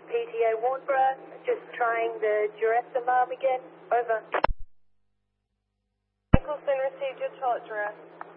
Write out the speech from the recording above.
PTA Warnborough, just trying the duress alarm again. Over. Nicholson received your toilet duress.